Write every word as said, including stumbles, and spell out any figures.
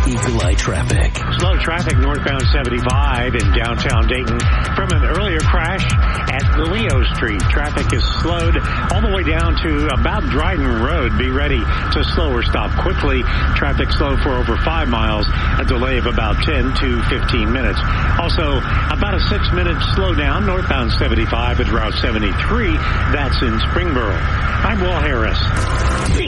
Eagle Eye Traffic. Slow traffic northbound seventy-five in downtown Dayton from an earlier crash at Leo Street. Traffic is slowed all the way down to about Dryden Road. Be ready to slow or stop quickly. Traffic slow for over five miles, a delay of about ten to fifteen minutes. Also, about a six-minute slowdown northbound seventy-five at Route seventy-three. That's in Springboro. I'm Will Harris.